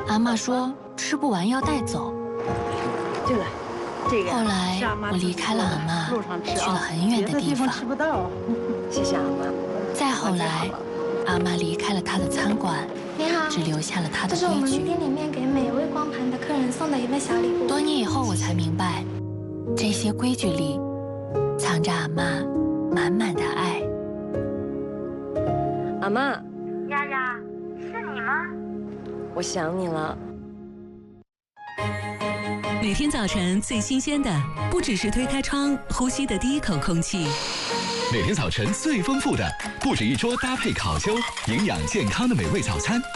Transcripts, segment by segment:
阿嬷说吃不完要带走。 这个，这个。 后来我离开了阿嬷，去了很远的地方。 吃不到。谢谢阿嬷。 再后来，阿嬷离开了她的餐馆， 你好， 只留下了她的这是我们规矩。 店里面给每位光盘的客人送的一份小礼物。 多年以后，我才明白，这些规矩里藏着阿嬷满满的爱。 阿嬷， 丫丫，是你吗？ 我想你了。 每天早晨最新鲜的，不只是推开窗呼吸的第一口空气。 每天早晨最丰富的，不止一桌搭配烤秋，营养健康的美味早餐。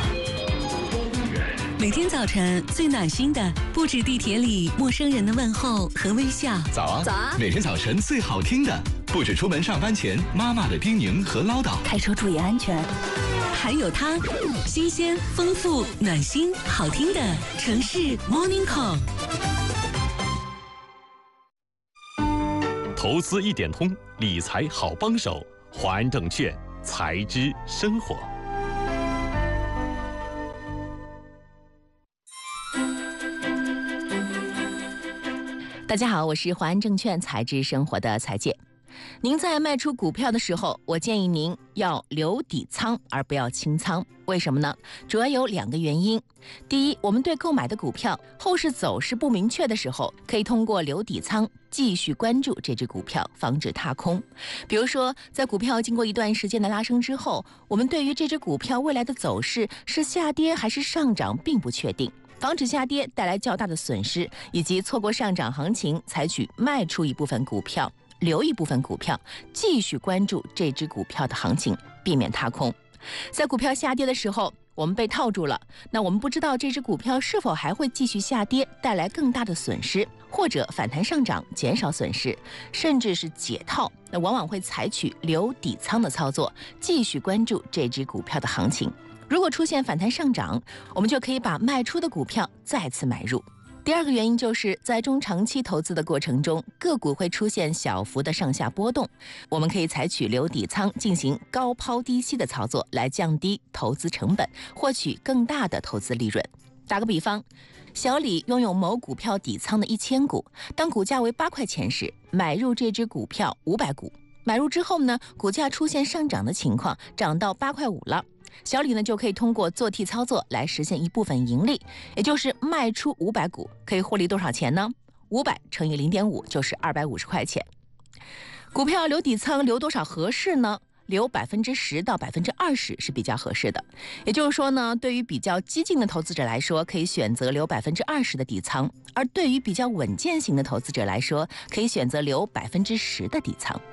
每天早晨最暖心的，不止地铁里陌生人的问候和微笑。 早啊， 早啊！ 每天早晨最好听的，不止出门上班前妈妈的叮咛和唠叨。 开车注意安全。 还有它，新鲜、丰富、暖心、好听的城市 Morning Call。 投资一点通，理财好帮手，华安证券，财知生活。 大家好，我是华安证券财知生活的财姐。您在卖出股票的时候，我建议您要留底仓而不要清仓。为什么呢？主要有2个原因。第一，我们对购买的股票后市走势不明确的时候，可以通过留底仓继续关注这只股票，防止踏空。比如说，在股票经过一段时间的拉升之后，我们对于这只股票未来的走势是下跌还是上涨并不确定。防止下跌带来较大的损失，以及错过上涨行情，采取卖出一部分股票，留一部分股票，继续关注这只股票的行情，避免踏空。在股票下跌的时候，我们被套住了，那我们不知道这只股票是否还会继续下跌，带来更大的损失，或者反弹上涨，减少损失，甚至是解套，那往往会采取留底仓的操作，继续关注这只股票的行情。如果出现反弹上涨，我们就可以把卖出的股票再次买入。第2个原因就是在中长期投资的过程中，个股会出现小幅的上下波动，我们可以采取留底仓进行高抛低吸的操作，来降低投资成本，获取更大的投资利润。打个比方，小李拥有某股票底仓的1000股，当股价为8块钱时，买入这只股票500股。买入之后呢，股价出现上涨的情况，涨到8块5了。小李呢就可以通过做 T 操作来实现一部分盈利，也就是卖出500股，可以获利多少钱呢？500乘以0.5就是250块钱。股票留底仓留多少合适呢？留10%到20%是比较合适的。也就是说呢，对于比较激进的投资者来说，可以选择留20%的底仓；而对于比较稳健型的投资者来说，可以选择留10%的底仓。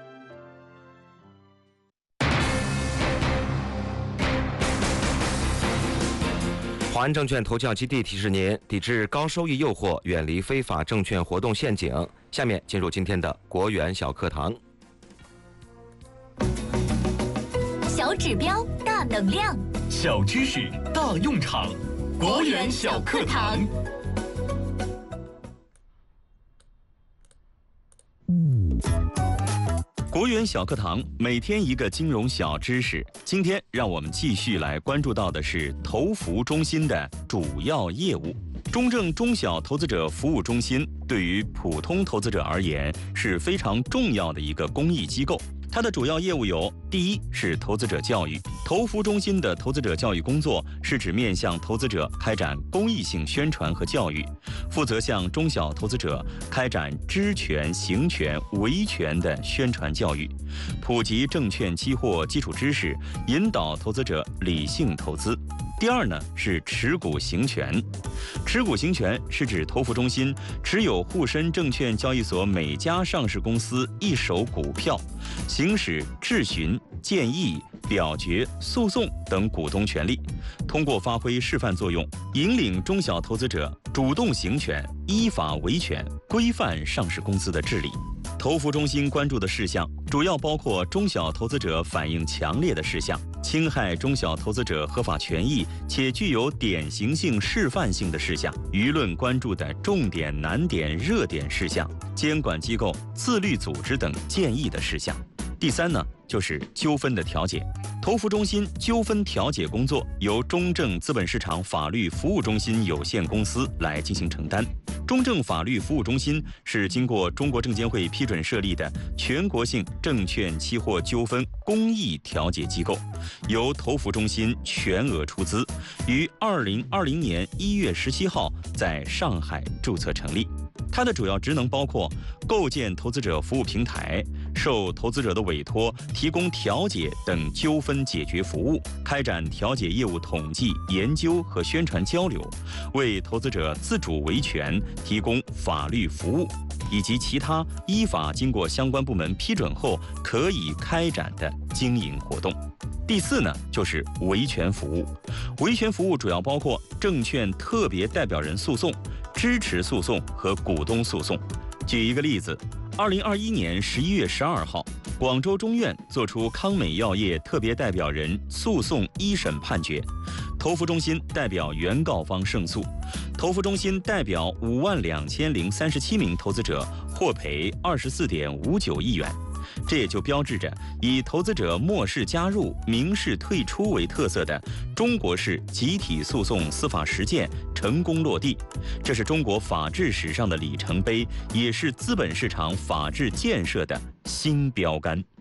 华安证券投教基地提示您：抵制高收益诱惑，远离非法证券活动陷阱。下面进入今天的国元小课堂。 小指标大能量， 小知识大用场，国元小课堂。 国元小课堂，每天一个金融小知识。今天让我们继续来关注到的是投服中心的主要业务。中证中小投资者服务中心对于普通投资者而言是非常重要的一个公益机构。它的主要业务有：第一是投资者教育。投服中心的投资者教育工作是指面向投资者开展公益性宣传和教育，负责向中小投资者开展知权、行权、维权的宣传教育，普及证券期货基础知识，引导投资者理性投资。第二呢是持股行权。持股行权是指投服中心持有沪深证券交易所每家上市公司一手股票，行使质询、建议、表决、诉讼等股东权利，通过发挥示范作用，引领中小投资者主动行权，依法维权，规范上市公司的治理。投服中心关注的事项主要包括中小投资者反映强烈的事项，侵害中小投资者合法权益且具有典型性、示范性的事项，舆论关注的重点、难点、热点事项，监管机构、自律组织等建议的事项。 第三呢，就是纠纷的调解。投服中心纠纷调解工作由中正资本市场法律服务中心有限公司来进行承担。中正法律服务中心是经过中国证监会批准设立的全国性证券期货纠纷公益调解机构，由投服中心全额出资，于2020年1月17号在上海注册成立。它的主要职能包括构建投资者服务平台，受投资者的委托提供调解等纠纷解决服务，开展调解业务统计、研究和宣传交流，为投资者自主维权提供法律服务，以及其他依法经过相关部门批准后可以开展的经营活动。第四呢，就是维权服务。维权服务主要包括证券特别代表人诉讼、支持诉讼和股东诉讼。举一个例子，2021年11月12号，广州中院作出康美药业特别代表人诉讼一审判决，投服中心代表原告方胜诉，投服中心代表52037名投资者获赔24.59亿元。这也就标志着以投资者漠视加入、明示退出为特色的中国式集体诉讼司法实践成功落地，这是中国法治史上的里程碑，也是资本市场法治建设的新标杆。